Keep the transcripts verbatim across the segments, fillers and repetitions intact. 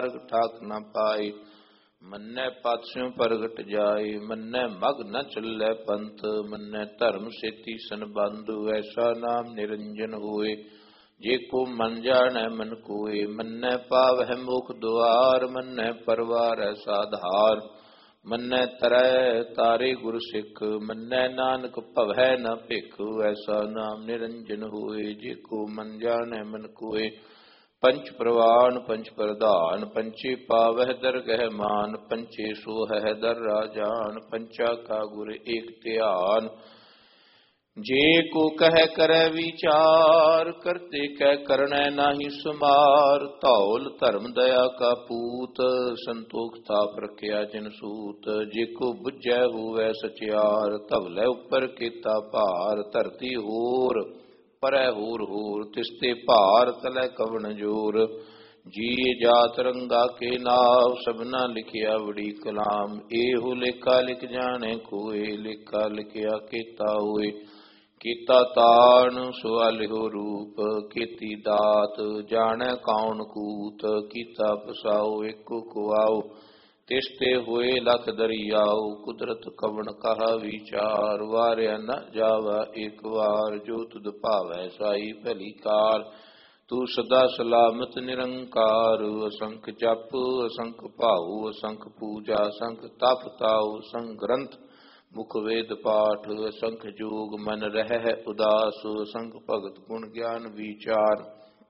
ਠਾਕ ਨ ਪਾਈ। ਮੰਨੈ ਪਾਤਸਿਉ ਪ੍ਰਗਟ ਜਾਏ, ਮੰਨੈ ਮਗ ਨ ਚੱਲੈ ਪੰਥ। ਮੰਨੈ ਧਰਮ ਸੇਤੀ ਸੰਬੰਧ, ਐਸਾ ਨਾਮ ਨਿਰੰਜਨ ਹੋਏ। ਜੇ ਕੋ ਮਨ ਜਾਣੈ ਮਨ ਕੋਇ, ਮੰਨੈ ਪਾਵਹਿ ਮੁਖ ਦੁਆਰ। ਮੰਨੈ ਪਰਵਾਰੈ ਸਾਧਾਰ, ਮੰਨੈ ਤਰੈ ਤਾਰੇ ਗੁਰ ਸਿੱਖ। ਮੰਨੈ ਨਾਨਕ ਭਵੈ ਨ ਭਿਖ, ਐਸਾ ਨਾਮ ਨਿਰੰਜਨ ਹੋਏ। ਜੇ ਕੋ ਮਨ ਜਾਣੈ ਮਨ ਕੋਇ। ਪੰਚ ਪ੍ਰਵਾਨ ਪੰਚ ਪ੍ਰਧਾਨ, ਪੰਚੇ ਪਾਵਹਿ ਦਰਗਹਿ ਮਾਨ। ਪੰਚੇ ਸੋਹਹਿ ਦਰ ਰਾਜਾਨ, ਪੰਚਾ ਕਾ ਗੁਰ ਏਕ ਧਿਆਨ। ਜੇ ਕੋ ਕਹਿ ਕਰੈ ਵਿਚਾਰ, ਕਰਤੇ ਕਹਿ ਕਰਣੈ ਨਾਹੀ ਸੁਮਾਰ। ਧੌਲ ਧਰਮ ਦਇਆ ਕਾ ਪੂਤ, ਸੰਤੋਖ ਥਾਪ ਰਖਿਆ ਜਿਨ ਸੂਤ। ਜੇ ਕੋ ਬੁੱਝੈ ਹੋਵੈ ਸਚਿਆਰ, ਧਵਲੇ ਉੱਪਰ ਕੀਤਾ ਭਾਰ। ਧਰਤੀ ਹੋਰ ਪਰੈ ਹੋਰ ਹੋਰ, ਤਿਸਤੇ ਭਾਰ ਤਲੈ ਕਵਣ ਜੋਰ। ਜੀ ਜਾਤ ਰੰਗਾ ਕੇ ਨਾਮ, ਸਭਨਾ ਲਿਖਿਆ ਵੜੀ ਕਲਾਮ। ਇਹੋ ਲੇਖਾ ਲਿਖ ਜਾਣੇ ਕੋਏ, ਲੇਖਾ ਲਿਖਿਆ ਕੀਤਾ ਹੋਏ। ਕੀਤਾ ਤਾਣ ਸੁਆਲਿਓ ਰੂਪ, ਕੀਤੀ ਦਾਤ ਜਾਣੈ ਕੌਣ ਕੂਤ। ਕੀਤਾ ਪਸਾਓ ਏਕੋ ਕੁਆਓ, ਤਿਸਤੇ ਹੋਏ ਲਖ ਦਰਿਆਓ। ਕੁਦਰਤ ਕਵਣ ਕਹਾ ਵਿਚਾਰ, ਵਾਰਿਆ ਨ ਜਾਵਾ ਏਕ ਵਾਰ। ਜੋ ਤੁਧ ਭਾਵੈ ਸਾਈ ਭਲੀ ਕਾਰ, ਤੂੰ ਸਦਾ ਸਲਾਮਤ ਨਿਰੰਕਾਰ। ਅਸੰਖ ਜਪ ਅਸੰਖ ਭਾਉ, ਅਸੰਖ ਪੂਜਾ ਅਸੰਖ ਤਪ ਤਾਉ। ਅਸੰਖ ਗ੍ਰੰਥ ਮੁਖ ਵੇਦ ਪਾਠ, ਅਸੰਖ ਜੋਗ ਮਨ ਰਹਿ ਉਦਾਸ। ਅਸੰਖ ਭਗਤ ਗੁਣ ਗਿਆਨ ਵਿਚਾਰ,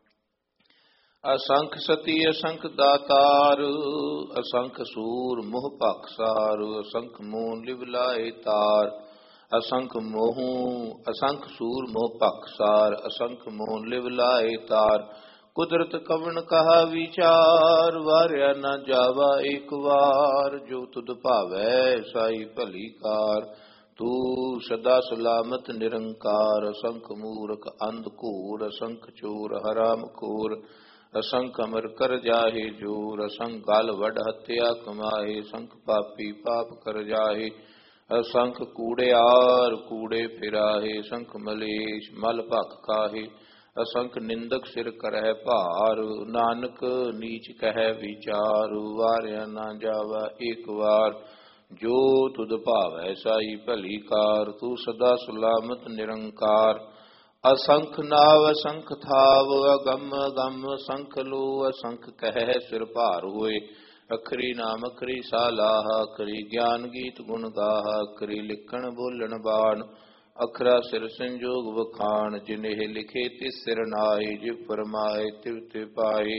ਅਸੰਖ ਸਤੀ ਅਸੰਖ ਦਾਤਾਰ। ਅਸੰਖ ਸੂਰ ਮੋਹ ਭਖਸਾਰ, ਅਸੰਖ ਮੋਹ ਲਿਵ ਲਾਏ ਤਾਰ। ਅਸੰਖ ਮੋਹ ਅਸੰਖ ਸੂਰ ਮੋਹ ਭਖਸਾਰ, ਅਸੰਖ ਮੋਹ ਲਿਵ ਲਾਏ ਤਾਰ। ਕੁਦਰਤ ਕਵਣ ਕਹਾ ਵਿਚਾਰ, ਵਾਰਿਆ ਨਾ ਜਾਵਾ ਏਕ ਵਾਰ। ਜੋ ਤੁਧ ਭਾਵੈ ਸਾਈ ਭਲੀ ਕਾਰ, ਤੂੰ ਸਦਾ ਸਲਾਮਤ ਨਿਰੰਕਾਰ। ਅਸੰਖ ਮੂਰਖ ਅੰਧ ਘੂਰ, ਅਸੰਖ ਚੋਰ ਹਰਾਮ ਖੋਰ। ਅਸੰਖ ਅਮਰ ਕਰ ਜਾਹੇ ਜੋਰ, ਅਸੰਖ ਗਲ ਵੱਡ ਹੱਤਿਆ ਕਮਾਏ। ਅਸੰਖ ਪਾਪੀ ਪਾਪ ਕਰ ਜਾਹੇ, ਅਸੰਖ ਕੂੜਿਆਰ ਕੂੜੇ ਫਿਰਾਹੇ। ਅਸੰਖ ਮਲੇਸ਼ ਮਲ ਭਖ ਖਾਹੇ, ਅਸੰਖ ਨਿੰਦਕ ਸਿਰ ਕਰਹਿ ਭਾਰ। ਨਾਨਕ ਨੀਚ ਕਹਿ ਵਿਚਾਰ, ਵਾਰਿਆ ਨਾ ਜਾਵਾ ਏਕ ਵਾਰ। ਜੋ ਤੁਧ ਭਾਵੈ ਸਾਈ ਭਲੀ ਕਾਰ, ਤੂੰ ਸਦਾ ਸਲਾਮਤ ਨਿਰੰਕਾਰ। ਅਸੰਖ ਨਾਵ ਅਸੰਖ ਥਾਵ, ਅਗੰਮ ਅਗੰਮ ਅਸੰਖ ਲੋ। ਅਸੰਖ ਕਹਿ ਸਿਰ ਭਾਰ ਹੋਏ, ਅਖਰੀ ਨਾਮ ਅਖਰੀ ਸਾਲਾਹ। ਅਖਰੀ ਗਿਆਨ ਗੀਤ ਗੁਣ ਗਾਹ, ਅਖਰੀ ਲਿਖਣ ਬੋਲਣ ਬਾਣ। ਅਖਰਾ ਸਿਰ ਸੰਜੋਗ ਵਖਾਣ, ਜਿਨਿਹ ਲਿਖੇ ਤਿਸ ਸਿਰ ਨਾਏ। ਜਿਵ ਫਰਮਾਏ ਤਿਵ ਤੇ ਪਾਏ,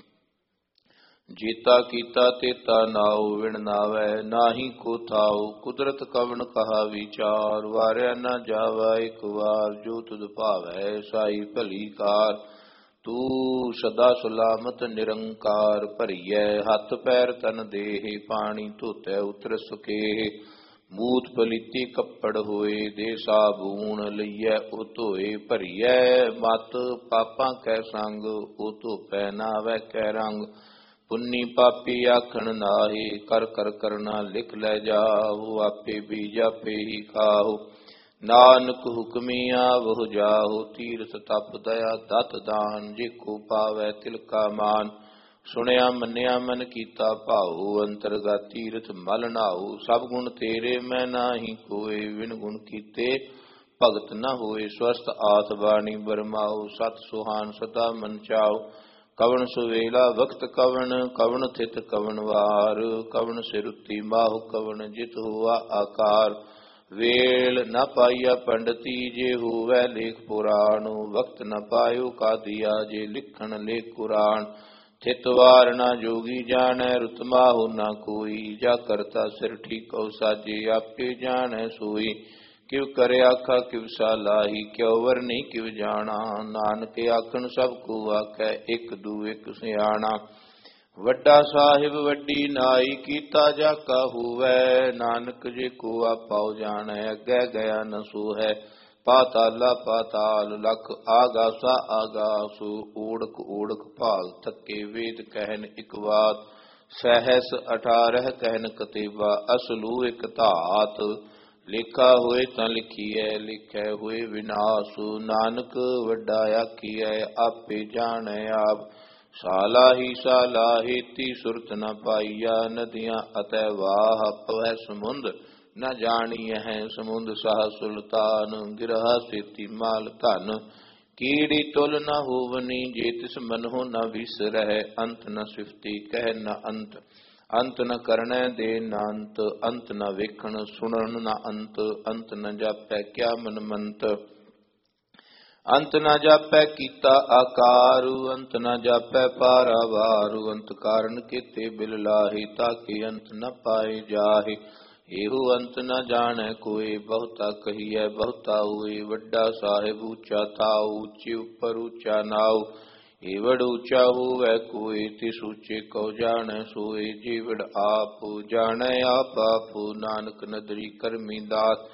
ਜੀਤਾ ਕੀਤਾ ਤੇਤਾ ਨਾਉ। ਵਿਣ ਨਾਵੈ ਨਾਹੀ ਕੋ ਥਾਉ, ਕੁਦਰਤ ਕਵਣ ਕਹਾ ਵਿਚਾਰ। ਵਾਰਿਆ ਨਾ ਜਾਵਾ ਏਕ ਵਾਰ, ਜੋ ਤੁਧ ਭਾਵੈ ਸਾਈ ਭਲੀ ਕਾਰ। ਤੂੰ ਸਦਾ ਸਲਾਮਤ ਨਿਰੰਕਾਰ। ਭਰੀਐ ਹੱਥ ਪੈਰ ਤਨ ਦੇਹ, ਪਾਣੀ ਧੋਤੈ ਉਤਰ ਸੁਕੇਹ। ਮੂਤ ਪਲੀਤੀ ਕੱਪੜ ਹੋਏ, ਦੇ ਸਾਬੂਣ ਲਈਐ ਉਹ ਧੋਏ। ਭਰੀਐ ਮਤ ਪਾਪਾਂ ਕੈ ਸੰਗ, ਉਹ ਧੋਪੈ ਨਾਵੈ ਕੈ ਰੰਗ। ਪੁੰਨੀ ਪਾਪੀ ਆਖਣ ਨਾਹੀ, ਕਰ ਕਰ ਕਰਨਾ ਲਿਖ ਲੈ ਜਾਹੁ। ਆਪੇ ਬੀਜ ਆਪੇ ਹੀ ਖਾਹੁ, ਨਾਨਕ ਹੁਕਮੀ ਆਵਹੁ ਜਾਹੁ। ਤੀਰਥ ਤਪ ਦਇਆ ਦਤ ਦਾਨ, ਜੇ ਕੋ ਪਾਵੈ ਤਿਲ ਕਾ ਮਾਨ। ਸੁਣਿਆ ਮੰਨਿਆ ਮਨ ਕੀਤਾ ਭਾਉ, ਅੰਤਰਗਤ ਤੀਰਥ ਮਲ ਨਾਉ। ਸਭ ਗੁਣ ਤੇਰੇ ਮੈਂ ਨਾਹੀ ਕੋਏ, ਵਿਣ ਗੁਣ ਕੀਤੇ ਭਗਤ ਨ ਹੋਏ। ਸਵਸਤ ਆਤ ਬਾਣੀ ਬਰਮਾਉ, ਸਤ ਸੁਹਾਨ ਸਦਾ ਮਨ ਚਾਉ। ਕਵਣ ਸੁਵੇਲਾ ਵਕਤ ਕਵਣ, ਕਵਣ ਥਿਤ ਕਵਣ ਵਾਰ। ਕਵਣ ਸਿਰ ਉੱਤੀ ਮਾਹੁ ਕਵਣ, ਜਿਤ ਹੋਆ ਆਕਾਰ। ਵੇਲ ਨ ਪਾਈਆ ਪੰਡਤੀ, ਜੇ ਹੋਵੈ ਲੇਖ ਪੁਰਾਣ। ਵਕਤ ਨ ਪਾਇਓ ਕਾਦੀਆ, ਜੇ ਲਿਖਣ ਲੇਖ ਕੁਰਾਨ। ਥਿਤ ਵਾਰ ਨਾ ਜੋਗੀ ਜਾਣੈ, ਰੁਤ ਮਾਹੁ ਨਾ ਕੋਈ। ਜਾ ਕਰਤਾ ਸਿਰ ਠੀਕਉ ਸਾਜੇ, ਆਪੇ ਜਾਣੈ ਸੋਈ। ਕਿਵ ਕਰਿ ਆਖਾ ਕਿਵ ਸਾਲਾਹੀ, ਕਿਉ ਵਰਨੀ ਕਿਵ ਜਾਣਾ। ਨਾਨਕ ਆਖਣ ਸਭ ਕੋ ਆਖੈ, ਇੱਕ ਦੂ ਇੱਕ ਸਿਆਣਾ। ਵੱਡਾ ਸਾਹਿਬ ਵੱਡੀ ਨਾਈ, ਕੀਤਾ ਜਾ ਕਾ ਹੋਵੈ। ਨਾਨਕ ਜੇ ਕੋ ਆਪਾਉ ਜਾਣੈ, ਅੱਗੇ ਗਿਆ ਨ ਸੋਹੈ। ਪਾਤਾਲਾ ਪਾਤਾਲ ਲਖ, ਆਗਾਸਾ ਆਗਾਸ। ਓੜਕ ਓੜਕ ਭਾਗ ਥੱਕੇ, ਵੇਦ ਕਹਿਨ ਇਕ ਬਾਤ। ਸਹਿਸ ਅਠਾਰਹ ਕਹਿਨ ਕਤੇਬਾ, ਅਸਲੂ ਇਕ ਧਾਤ। ਲੇਖਾ ਹੋਏ ਤਾਂ ਲਿਖੀਐ, ਲਿਖੈ ਹੋਏ ਵਿਨਾਸ਼। ਨਾਨਕ ਵੱਡਾ ਆਖੀਐ, ਆਪੇ ਜਾਣੈ ਆਪ। ਸਾਲਾਹੀ ਸਾਲਾਹੇਤੀ ਸੁਰਤ ਨ ਪਾਈਆ, ਨਦੀਆਂ ਅਤੈ ਵਾਹ ਪਵੈ ਸਮੁੰਦ ਨ ਜਾਣੀਐ ਹੈ। ਸਮੁੰਦ ਸਾਹ ਸੁਲਤਾਨ, ਗਿਰਹਾ ਸੇਤੀ ਮਾਲ ਧਨ, ਕੀੜੀ ਤੁਲ ਨ ਹੋਵਨੀ, ਜੇ ਤਿਸ ਮਨਹੁ ਨ ਵਿਸਰਹਿ। ਅੰਤ ਨ ਸਿਫਤੀ ਕਹਿ ਨ ਅੰਤ, ਅੰਤ ਨ ਕਰਣੈ ਦੇ ਨ ਅੰਤ, ਅੰਤ ਨ ਵੇਖਣ ਸੁਣਨ ਨ ਅੰਤ, ਅੰਤ ਨ ਜਾਪੈ ਕਿਆ ਮਨ ਮੰਤ। ਅੰਤ ਨ ਜਾਪੈ ਕੀਤਾ ਆਕਾਰੂ, ਅੰਤ ਨ ਜਾਪੈ ਪਾਰਾਵਾਰੂ, ਅੰਤ ਕਾਰਨ ਕੀਤੇ ਬਿਲ ਲਾਹੀ, ਤਾਕੇ ਅੰਤ ਨ ਪਾਏ ਜਾਹੇ। ਇਹੋ ਅੰਤ ਨ ਜਾਣੈ ਕੋਇ, ਬਹੁਤਾ ਕਹੀਐ ਬਹੁਤਾ ਹੋਏ। ਵੱਡਾ ਸਾਹਿਬ ਉੱਚਾ ਥਾਉ, ਉੱਚੇ ਉੱਪਰ ਉੱਚਾ ਨਾਉ। ਏਵੜ ਉੱਚਾ ਹੋਵੈ ਕੋਇ, ਤਿਸ ਉੱਚੇ ਕਉ ਜਾਣੈ ਸੋਇ। ਜੀਵੜ ਆਪ ਜਾਣੈ ਆਪ ਆਪ, ਨਾਨਕ ਨਦਰੀ ਕਰਮੀ ਦਾਤ।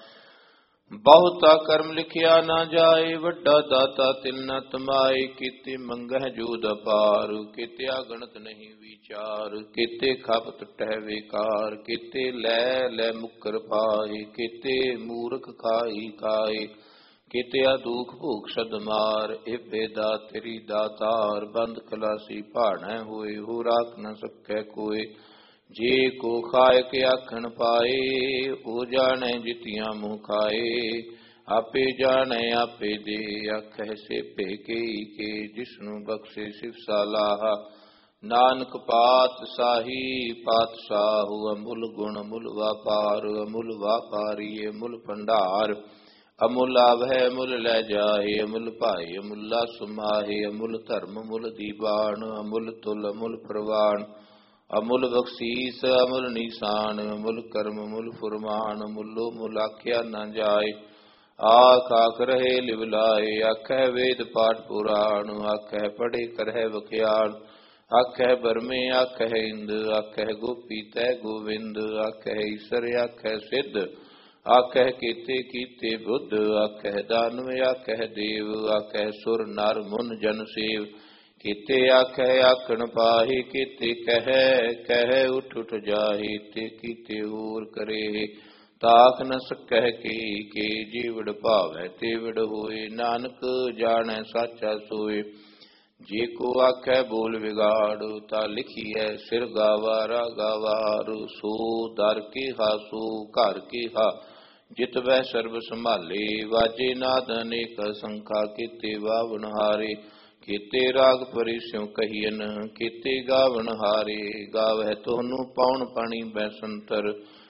ਬਹੁਤਾ ਕਰਮ ਲਿਖਿਆ ਨਾ ਜਾਏ, ਵੱਡਾ ਦਾਤਾ ਤਿਲ ਨ ਤਮਾਏ। ਕੀਤੇ ਮੰਗਹਿ ਜੋਦ ਅਪਾਰ, ਕੀਤੇ ਅਗਣਤ ਨਹੀਂ ਵਿਚਾਰ। ਕੀਤੇ ਖਪ ਟਟਹਿ ਵੇਕਾਰ, ਕੀਤੇ ਲੈ ਲੈ ਮੁਕਰ ਪਾਏ। ਕੀਤੇ ਮੂਰਖ ਖਾਈ ਖਾਏ, ਕੀਤੇ ਦੁਖ ਭੂਖ ਸਦ ਮਾਰ। ਏਬੇ ਦਾ ਤੇਰੀ ਦਾਤਾਰ, ਬੰਦ ਖਲਾਸੀ ਭਾਣੈ ਹੋਏ। ਹੋ ਰਾਖ ਨ ਸਕੈ ਕੋਇ, ਜੇ ਕੋ ਖਾਇ ਕੇ ਆਖਣ ਪਾਏ। ਉਹ ਜਾਣੈ ਜਿਤੀਆਂ ਮੂੰਹ ਖਾਏ, ਆਪੇ ਜਾਣੈ ਆਪੇ ਦੇ। ਆਖੈ ਸੇ ਭੇ ਕੇ ਕੇ, ਜਿਸਨੂੰ ਬਖਸ਼ੇ ਸਿਵ ਸਾਲਾਹਾ। ਨਾਨਕ ਪਾਤ ਸਾਹੀ ਪਾਤਸ਼ਾਹੂ, ਅਮੁੱਲ ਗੁਣ ਮੁੱਲ ਵਾਪਾਰ। ਅਮੁੱਲ ਵਾਪਾਰੀਏ ਮੁੱਲ ਭੰਡਾਰ, ਅਮੁੱਲ ਆਵਹਿ ਮੁੱਲ ਲੈ ਜਾਏ। ਅਮੁੱਲ ਭਾਏ ਅਮੁੱਲਾ ਸੁਮਾਹੇ, ਅਮੁੱਲ ਧਰਮ ਮੁੱਲ ਦੀਵਾਨ। ਅਮੁੱਲ ਤੁਲ ਅਮੁੱਲ ਪ੍ਰਵਾਨ, ਅਮੁੱਲ ਬਖਸ਼ੀਸ ਅਮੁੱਲ ਨੀਸਾਨ। ਅਮੁੱਲ ਕਰਮ ਮੁੱਲ ਫੁਰਮਾਨ, ਅਮੁੱਲੋ ਮੁੱਲ ਆਖਿਆ ਨਾ ਜਾਏ। ਆਖ ਆਖ ਰਹੇ ਲਿਵ ਲਾਏ, ਆਖੈ ਵੇਦ ਪਾਠ ਪੁਰਾਣ। ਆਖੈ ਪੜ੍ਹੇ ਕਰਹਿ ਵਖਿਆਣ, ਆਖੈ ਬਰਮੇ ਆਖੈ ਇੰਦ। ਆਖੈ ਗੋਪੀ ਤੈ ਗੋਵਿੰਦ, ਆਖੈ ਈਸਰ ਆਖੈ ਸਿੱਧ। ਆਖੈ ਕੀਤੇ ਕੀਤੇ ਬੁੱਧ, ਆਖੈ ਦਾਨਵ ਆਖੈ ਦੇਵ। ਆਖੈ ਸੁਰ ਨਰ ਮੁਨ ਜਨ ਸੇਵ, ਕੀਤੇ ਆਖੈ ਆਖਣ ਪਾਹੀ। ਕੀਤੇ ਕਹਿ ਕਹਿ ਉਠ ਉਠ ਜਾਹੀ, ਤੇ ਕੀਤੇ ਹੋਰ ਕਰੇ ਤਾਖ ਨ ਸਕਹਿ ਕੇ ਕੇ। ਜੀਵੜ ਭਾਵੈ ਤੇਵੜ ਹੋਏ, ਨਾਨਕ ਜਾਣੈ ਸਾਚਾ ਸੋਏ। ਜੇ ਕੋ ਆਖੈ ਬੋਲ ਵਿਗਾੜ, ਤਾ ਲਿਖੀਐ ਸਿਰ ਗਾਵਾਰਾ ਗਾਵਾਰ। ਸੋ ਦਰ ਕੇਹਾ ਸੋ ਘਰ ਕੇਹਾ, ਜਿਤ ਬਹਿ ਸਰਬ ਸੰਭਾਲੇ। ਵਾਜੇ ਨਾਦ ਅਨੇਕ ਸੰਖਾ, ਕੀਤੇ ਵਾਵਨ ਹਾਰੇ। ਕੀਤੇ ਰਾਗ ਪਰਿ ਸਿਉ ਕਹੀਐਨ, ਕੀਤੇ ਗਾਵਨ ਹਾਰੇ। ਗਾਵਹਿ ਤੁਹਾਨੂੰ ਪਾਉਣ ਪਾਣੀ ਬੈਸੰਤਰ,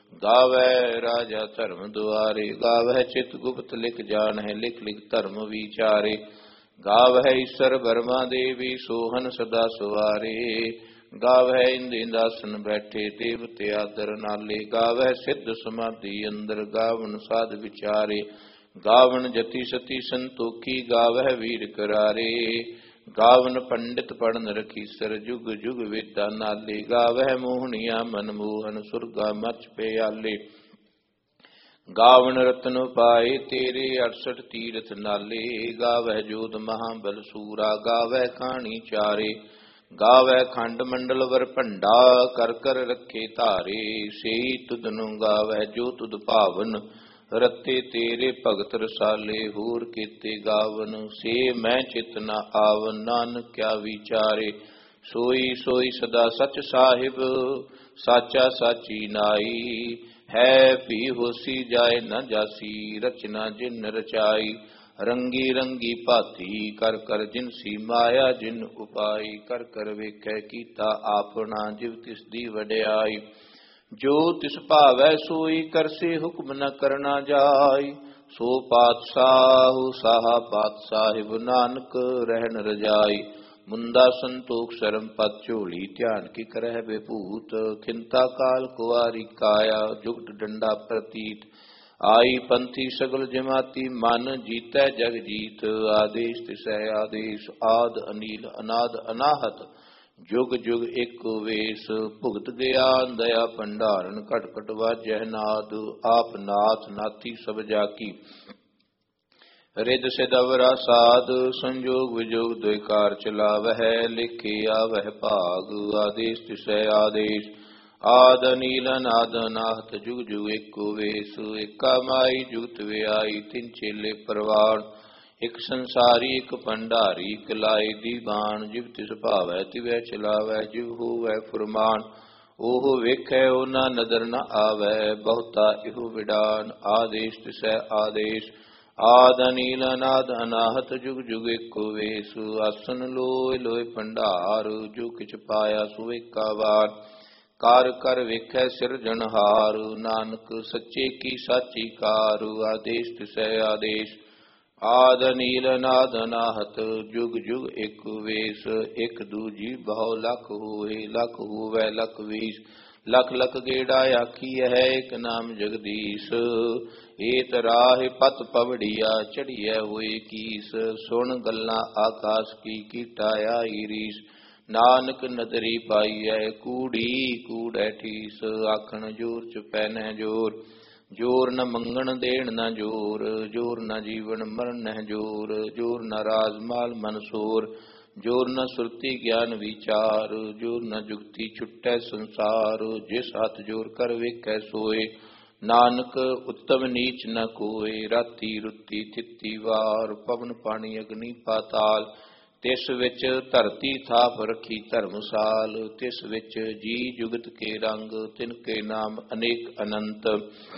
ਗਾਵੈ ਰਾਜਾ ਧਰਮ ਦੁਆਰੇ। ਗਾਵਹਿ ਚਿਤ ਗੁਪਤ ਲਿਖ ਜਾਣਹਿ, ਲਿਖ ਲਿਖ ਧਰਮ ਵਿਚਾਰੇ। ਗਾਵਹਿ ਈਸਰ ਬਰਮਾ ਦੇਵੀ, ਸੋਹਨ ਸਦਾ ਸਵਾਰੇ। ਗਾਵਹਿ ਇੰਦ ਇੰਦਾਸਨ ਬੈਠੇ, ਦੇਵਤੇ ਆਦਰ ਨਾਲੇ। ਗਾਵਹਿ ਸਿੱਧ ਸਮਾਧੀ ਅੰਦਰ, ਗਾਵਨ ਸਾਧ ਵਿਚਾਰੇ। ਗਾਵਨ ਜਤੀ ਸਤੀ ਸੰਤੋਖੀ, ਗਾਵਹਿ ਵੀਰ ਕਰਾਰੇ। ਗਾਵਨ ਪੰਡਿਤ ਪੜਨ ਰਖੀਸਰ, ਜੁਗ ਜੁਗ ਵੇਦਾਂ ਨਾਲੇ। ਗਾਵਹਿ ਮੋਹਣੀਆਂ ਮਨ ਮੋਹਨ, ਸੁਰਗਾ ਮਚ ਪਿਆਲੇ। ਗਾਵਨ ਰਤਨ ਪਾਏ ਤੇਰੇ, ਅੜਸਠ ਤੀਰਥ ਨਾਲੇ। ਗਾਵਹਿ ਜੋਧ ਮਹਾਬਲ ਸੂਰਾ, ਗਾਵਹਿ ਖਾਣੀ ਚਾਰੇ। ਗਾਵਹਿ ਖੰਡ ਮੰਡਲ ਵਰ ਭੰਡਾ, ਕਰ ਕਰ ਰੱਖੇ ਧਾਰੇ। ਸੇਈ ਤੁਧਨੁ ਗਾਵਹਿ ਜੋ ਤੁਧ ਭਾਵਨ, ਰਤੇ ਤੇਰੇ ਭਗਤ ਰਸਾਲੇ। ਹੋਰ ਕੀਤੇ ਗਾਵਨ, ਸੇ ਮੈਂ ਚਿਤ ਨ ਆਵਨ। ਨਾਨਕ ਕਿਆ ਵਿਚਾਰੇ, ਸੋਈ ਸੋਈ ਸਦਾ ਸਚ ਸਾਹਿਬ। ਸਾਚਾ ਸਾਚੀ ਨਾਈ, ਹੈ ਭੀ ਹੋਸੀ ਜਾਏ ਨ ਜਾਸੀ। ਰਚਨਾ ਜਿਨ ਰਚਾਈ, ਰੰਗੀ ਰੰਗੀ ਭਾਤੀ। ਕਰ ਕਰ ਜਿਨਸੀ ਮਾਇਆ ਜਿਨ ਉਪਾਈ। ਕਰ ਕਰ ਵੇਖੈ ਕੀਤਾ ਆਪਣਾ, ਜਿਵ ਤਿਸ ਦੀ ਵਡਿਆਈ। ਜੋ ਤਿਸ ਭਾਵੈ ਸੋਈ, ਕਰਸੇ ਹੁਕਮ ਨ ਕਰਨਾ ਜਾਈ। ਸੋ ਪਾਤਸ਼ਾਹੁ ਸਾਹਾ ਪਾਤਸ਼ਾਹਿਬ, ਨਾਨਕ ਰਹਿਣ ਰਜਾਈ। ਮੁੰਦਾ ਸੰਤੋਖ ਸ਼ਰਮ ਪਤ ਝੋਲੀ, ਧਿਆਨ ਕੀ ਕਰਹਿ ਬੇਭੂਤ। ਖਿੰਤਾ ਕਾਲ ਕੁਵਾਰੀ ਕਾਇਆ, ਜੁਗਟ ਡੰਡਾ ਪ੍ਰਤੀਤ। ਆਈ ਪੰਥੀ ਸਗਲ ਜਮਾਤੀ, ਮਨ ਜੀਤੈ ਜਗ ਜੀਤ। ਆਦੇਸ਼ ਤਿਸੈ ਆਦੇਸ਼, ਆਦ ਅਨੀਲ ਅਨਾਦ ਅਨਾਹਤ। ਜੁਗ ਜੁਗ ਏਕੋ ਵੇਸ, ਭੁਗਤ ਗਿਆਨ ਦਇਆ ਭੰਡਾਰਨ। ਘਟ ਘਟ ਵਾਜਹਿ ਨਾਦ, ਆਪ ਨਾਥ ਨਾਥੀ ਸਭ ਜਾਕੀ। ਰਿਦ ਸਿਧ ਅਵਰਾ ਸਾਧ, ਸੰਜੋਗ ਵਿਜੋਗ ਦੁਇ ਕਾਰ ਚਲਾਵਹਿ। ਲਿਖੇ ਆਵਹਿ ਭਾਗ, ਆਦੇਸ਼ ਤਿਸੈ ਆਦੇਸ਼। ਆਦ ਅਨੀਲ ਅਨਾਦ ਅਨਾਹਤ, ਜੁਗ ਜੁਗ ਏਕੋ ਵੇਸ। ਏਕਾ ਮਾਈ ਜੁਗਤ ਵਿਆਈ, ਤਿਨ ਚੇਲੇ ਪਰਵਾਨ। ਇਕ ਸੰਸਾਰੀ ਇਕ ਭੰਡਾਰੀ, ਇਕ ਲਾਏ ਦੀਵਾਨ। ਜਿਵ ਤਿਸ ਭਾਵੈ ਤਿਵੈ ਚਲਾਵੈ, ਜਿਵ ਹੋਵੈ ਫੁਰਮਾਨ। ਉਹ ਵੇਖੈ ਉਹਨਾਂ ਨਦਰ ਨ ਆਵੈ, ਬਹੁਤਾ ਇਹੋ ਵਿਡਾਨ। ਆਦੇਸ਼ ਤਿਸੈ ਆਦੇਸ਼, ਆਦ ਅਨੀਲ ਅਨਾਦ ਅਨਾਹਤ, ਜੁਗ ਜੁਗ ਏਕੋ ਵੇਸ। ਆਸਨ ਲੋਇ ਲੋਇ ਭੰਡਾਰ, ਜੋ ਕਿਛ ਪਾਇਆ ਸੋ ਏਕਾ ਵਾਰ। ਕਾਰ ਕਰ ਵੇਖੈ ਸਿਰਜਣਹਾਰ, ਨਾਨਕ ਸੱਚੇ ਕੀ ਸਾਚੀ ਕਾਰ। ਆਦੇਸ਼ ਤਿਸੈ ਆਦੇਸ਼, ਆਦ ਅਨੀਲ ਅਨਾਦ ਅਨਾਹਤ, ਜੁਗ ਜੁਗ ਏਕ ਵੇਸ। ਇਕ ਦੂਜੀ ਬਹੁ ਲਖ ਹੋਏ, ਲਖ ਹੋਵੈ ਲਖ ਵੀਸ। ਲਖ ਲਖ ਗੇੜਾ ਆਖੀਐ, ਇਕ ਨਾਮ ਜਗਦੀਸ਼। ਏਤ ਰਾਹ ਪਤ ਪਵੜੀਆ, ਚੜੀਐ ਹੋਏ ਕੀਸ। ਸੁਣ ਗੱਲਾਂ ਆਕਾਸ ਕੀ, ਕੀਟਾ ਆਈ ਰੀਸ। ਨਾਨਕ ਨਦਰੀ ਪਾਈਐ, ਕੂੜੀ ਕੂੜੈ ਠੀਸ। ਆਖਣ ਜੋਰ ਚ ਪੈਨਹਿ ਜੋਰ, ਜੋਰ ਨ ਮੰਗਣ ਦੇਣ ਨ ਜੋਰ। ਜੋਰ ਨ ਜੀਵਨ ਮਰਨ ਨਹਿ ਜੋਰ, ਜੋਰ ਨ ਰਾਜ ਮਾਲ ਮਨਸੂਰ। ਜੋਰ ਨ ਸੁਰਤੀ ਗਿਆਨ ਵਿਚਾਰ, ਜੋਰ ਨ ਜੁਗਤੀ ਛੁਟੈ ਸੰਸਾਰ। ਜਿਸ ਹੱਥ ਜੋਰ ਕਰ ਵੇਖੈ ਸੋਏ, ਨਾਨਕ ਉੱਤਮ ਨੀਚ ਨ ਕੋਏ। ਰਾਤੀ ਰੁੱਤੀ ਥਿੱਤੀ ਵਾਰ, ਪਵਨ ਪਾਣੀ ਅਗਨੀ ਪਾਤਾਲ। ਤਿਸ ਵਿੱਚ ਧਰਤੀ ਥਾਪ ਰੱਖੀ ਧਰਮਸਾਲ। ਤਿਸ ਵਿੱਚ ਜੀ ਜੁਗਤ ਕੇ ਰੰਗ, ਤਿਨ ਕੇ ਨਾਮ ਅਨੇਕ ਅਨੰਤ।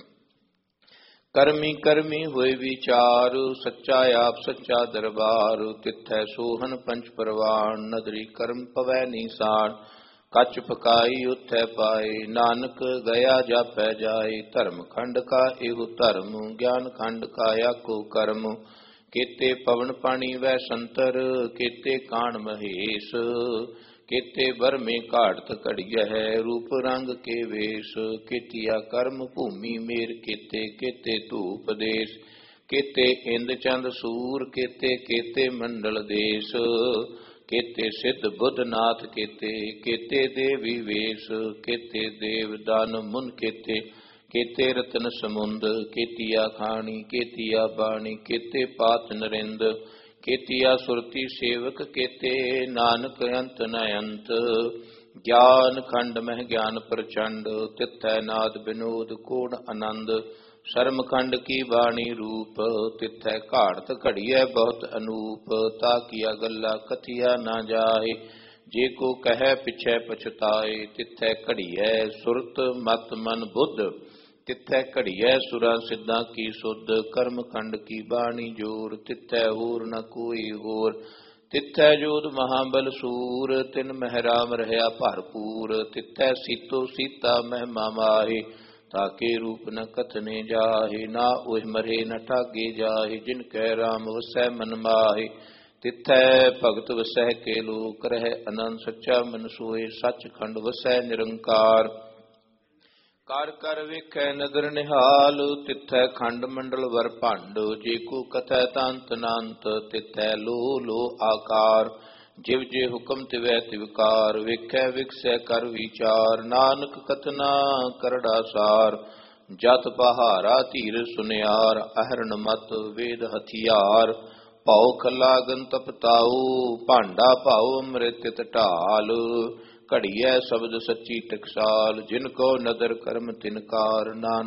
ਕਰਮੀ ਕਰਮੀ ਹੋਏ ਵਿਚਾਰ, ਸੱਚਾ ਆਪ ਸੱਚਾ ਦਰਬਾਰ। ਤਿੱਥੈ ਸੋਹਨ ਪੰਚ ਪਰਵਾਨ, ਨਦਰੀ ਕਰਮ ਪਵੈ ਨੀਸਾਨ। ਕੱਚ ਪਕਾਈ ਉਥੈ ਪਾਏ, ਨਾਨਕ ਗਿਆ ਜਾਪੈ ਜਾਏ। ਧਰਮ ਖੰਡ ਕਾ ਇਹੋ ਧਰਮ, ਗਿਆਨ ਖੰਡ ਕਾ ਆਕੋ ਕਰਮ। ਕੇਤੇ ਪਵਨ ਪਾਣੀ ਵੈ ਸੰਤਰ, ਕੇਤੇ ਕਾਣ ਮਹੇਸ਼। ਕੇਤੇ ਬਰਮੇ ਘਾੜਤ ਘੜੀਐ, ਰੂਪ ਰੰਗ ਕੇ ਵੇਸ਼। ਕੇਤੀਆ ਕਰਮ ਭੂਮੀ ਮੇਰ ਕੇਤੇ, ਕੇਤੇ ਧੂਪ ਦੇਸ਼। ਕੇਤੇ ਇੰਦ ਚੰਦ ਸੂਰ, ਕੇਤੇ ਕੇਤੇ ਮੰਡਲ ਦੇਸ਼। ਕੇਤੇ ਸਿੱਧ ਬੁੱਧ ਨਾਥ ਕੇਤੇ, ਕੇਤੇ ਦੇਵੀ ਵੇਸ਼। ਕੇਤੇ ਦੇਵ ਦਾਨ ਮੁਨ ਕੇਤੇ, ਕੇਤੇ ਰਤਨ ਸਮੁੰਦ। ਕੇਤੀਆ ਖਾਣੀ ਕੇਤੀਆ ਬਾਣੀ, ਕੇਤੇ ਪਾਤ ਨਰਿੰਦ। ਕੇਤੀਆ ਸੁਰਤੀ ਸੇਵਕ ਕੇਤੇ, ਨਾਨਕ ਅੰਤ ਨ ਅੰਤ। ਗਿਆਨ ਖੰਡ ਮਹਿ ਗਿਆਨ ਪ੍ਰਚੰਡ, ਤਿੱਥੈ ਨਾਦ ਬਿਨੋਦ ਕੋੜ ਆਨੰਦ। ਸ਼ਰਮ ਖੰਡ ਕੀ ਬਾਣੀ ਰੂਪ, ਤਿੱਥੈ ਘਾੜਤ ਘੜੀਐ ਬਹੁਤ ਅਨੂਪ। ਤਾ ਕੀਆ ਗੱਲਾ ਕਥੀਆ ਨਾ ਜਾਏ, ਜੇ ਕੋ ਕਹਿ ਪਿਛੈ ਪਛਤਾਏ। ਤਿੱਥੈ ਘੜੀਐ ਸੁਰਤ ਮਤ ਮਨ ਬੁੱਧ, ਤਿੱਥੈ ਘੜੀਐ ਸੁਰਾਂ ਸਿੱਧਾਂ ਕੀ ਸੁਧ। ਕਰਮ ਖੰਡ ਕੀ ਬਾਣੀ ਜੋਰ, ਤਿੱਥੈ ਹੋਰ ਨ ਕੋਈ ਹੋਰ। ਤਿੱਥੈ ਜੋਧ ਮਹਾਬਲ ਸੂਰ, ਤਿਨ ਮਹਿ ਰਾਮ ਰਹਿਆ ਭਰਪੂਰ। ਤਿੱਥੈ ਸੀਤੋ ਸੀਤਾ ਮਹਿਮਾ ਮਾਹੇ, ਤਾਕੇ ਰੂਪ ਨ ਕਥਨੇ ਜਾਹੇ। ਨਾ ਉਹ ਮਰੇ ਨ ਠਾਗੇ ਜਾਹੇ, ਜਿਨ ਕੈ ਰਾਮ ਵਸੈ ਮਨ ਮਾਹੇ। ਤਿੱਥੈ ਭਗਤ ਵਸੈ ਕੇ ਲੋਕ, ਰਹਿ ਅਨੰਦ ਸੱਚਾ ਮਨ ਸੋਏ। ਸੱਚ ਖੰਡ ਵਸੈ ਨਿਰੰਕਾਰ, ਕਰ ਕਰ ਵੇਖੈ ਨਦਰ ਨਿਹਾਲ। ਤਿੱਥੈ ਖੰਡ ਮੰਡਲ ਵਰ ਭੰਡ, ਜੇ ਕੋ ਕਥੈ ਤੰਤ ਅਨੰਤ। ਤਿੱਥੈ ਲੋ ਲੋ ਆਕਾਰ, ਜਿਵ ਜੇ ਹੁਕਮ ਤਿਵੈ ਤਿਵਕਾਰ। ਵੇਖੈ ਵਿਗਸੈ ਕਰ ਵਿਚਾਰ, ਨਾਨਕ ਕਥਨਾ ਕਰੜਾ ਸਾਰ। ਜਤ ਪਹਾਰਾ ਧੀਰ ਸੁਨਿਆਰ, ਅਹਰਨ ਮਤ ਵੇਦ ਹਥਿਆਰ। ਭਾਉ ਖਲਾਗਨ ਤਪਤਾਉ, ਭਾਂਡਾ ਭਾਉ ਅੰਮ੍ਰਿਤ ਢਾਲ। ਘੜੀਐ ਸ਼ਬਦ ਸੱਚੀ ਟਕਸਾਲ, ਜਿਨ ਕੋ ਨਦਰ ਕਰਮ ਤਿਨਕਾਰ। ਨਾਨਕ